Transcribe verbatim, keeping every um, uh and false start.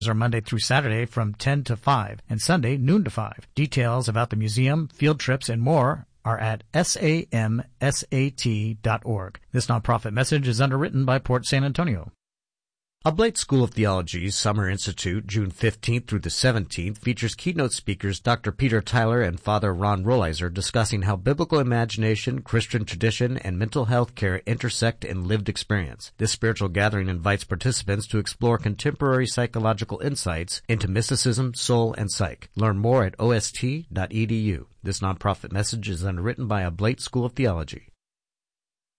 are Monday through Saturday from ten to five and Sunday noon to five. Details about the museum, field trips, and more are at samsat dot org. This nonprofit message is underwritten by Port San Antonio. Oblate School of Theology's Summer Institute, June fifteenth through the seventeenth, features keynote speakers Doctor Peter Tyler and Father Ron Rollizer discussing how biblical imagination, Christian tradition, and mental health care intersect in lived experience. This spiritual gathering invites participants to explore contemporary psychological insights into mysticism, soul, and psych. Learn more at o s t dot e d u. This nonprofit message is underwritten by Oblate School of Theology.